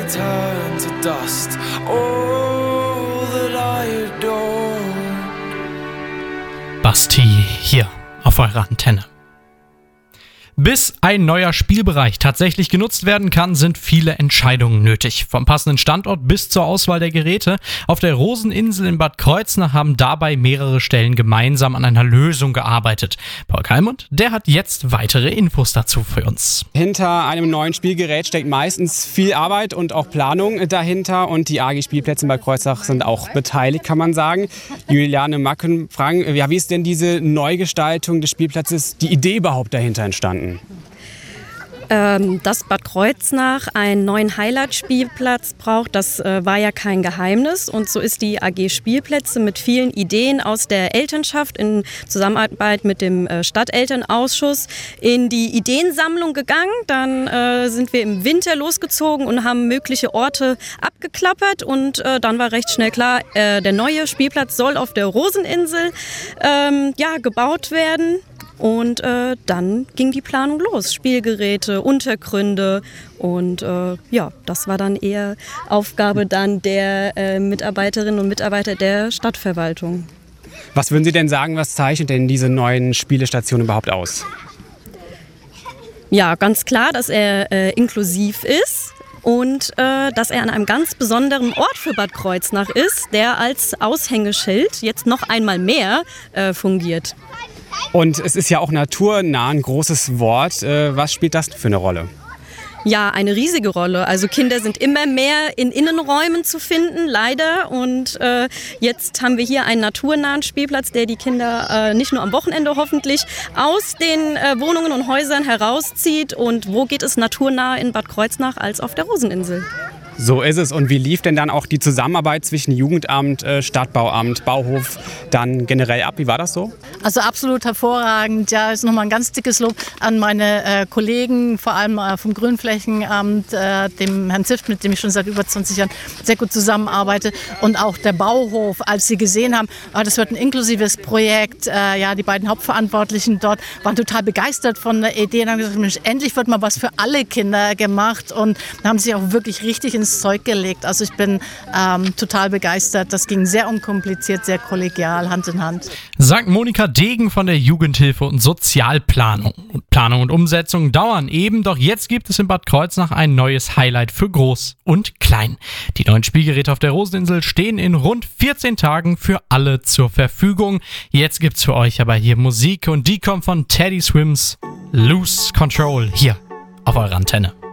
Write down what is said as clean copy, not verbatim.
turn to dust. All that I adored. Basti hier auf eurer Antenne. Bis ein neuer Spielbereich tatsächlich genutzt werden kann, sind viele Entscheidungen nötig. Vom passenden Standort bis zur Auswahl der Geräte. Auf der Roseninsel in Bad Kreuznach haben dabei mehrere Stellen gemeinsam an einer Lösung gearbeitet. Paul Kalmund, der hat jetzt weitere Infos dazu für uns. Hinter einem neuen Spielgerät steckt meistens viel Arbeit und auch Planung dahinter. Und die AG Spielplätze in Bad Kreuznach sind auch beteiligt, kann man sagen. Juliane Macken fragen, ja, wie ist denn diese Neugestaltung des Spielplatzes, die Idee überhaupt dahinter entstanden? Dass Bad Kreuznach einen neuen Highlight-Spielplatz braucht, das war ja kein Geheimnis. Und so ist die AG Spielplätze mit vielen Ideen aus der Elternschaft in Zusammenarbeit mit dem Stadtelternausschuss in die Ideensammlung gegangen. Dann sind wir im Winter losgezogen und haben mögliche Orte abgeklappert. Und dann war recht schnell klar, der neue Spielplatz soll auf der Roseninsel gebaut werden. Und dann ging die Planung los. Spielgeräte, Untergründe und das war dann eher Aufgabe dann der Mitarbeiterinnen und Mitarbeiter der Stadtverwaltung. Was würden Sie denn sagen, was zeichnet denn diese neuen Spielestationen überhaupt aus? Ja, ganz klar, dass er inklusiv ist. Und dass er an einem ganz besonderen Ort für Bad Kreuznach ist, der als Aushängeschild jetzt noch einmal mehr fungiert. Und es ist ja auch naturnah, ein großes Wort. Was spielt das für eine Rolle? Ja, eine riesige Rolle. Also Kinder sind immer mehr in Innenräumen zu finden, leider. Und jetzt haben wir hier einen naturnahen Spielplatz, der die Kinder nicht nur am Wochenende hoffentlich aus den Wohnungen und Häusern herauszieht. Und wo geht es naturnah in Bad Kreuznach als auf der Roseninsel? So ist es. Und wie lief denn dann auch die Zusammenarbeit zwischen Jugendamt, Stadtbauamt, Bauhof dann generell ab? Wie war das so? Also absolut hervorragend. Ja, ist nochmal ein ganz dickes Lob an meine Kollegen, vor allem vom Grünflächenamt, dem Herrn Zift, mit dem ich schon seit über 20 Jahren sehr gut zusammenarbeite. Und auch der Bauhof, als sie gesehen haben, das wird ein inklusives Projekt. Die beiden Hauptverantwortlichen dort waren total begeistert von der Idee und haben gesagt, Mensch, endlich wird mal was für alle Kinder gemacht. Und haben sich auch wirklich richtig ins Zeug gelegt. Also ich bin total begeistert. Das ging sehr unkompliziert, sehr kollegial, Hand in Hand. Sagt Monika Degen von der Jugendhilfe und Sozialplanung. Planung und Umsetzung dauern eben, doch jetzt gibt es in Bad Kreuznach ein neues Highlight für Groß und Klein. Die neuen Spielgeräte auf der Roseninsel stehen in rund 14 Tagen für alle zur Verfügung. Jetzt gibt's für euch aber hier Musik und die kommt von Teddy Swims Lose Control hier auf eurer Antenne.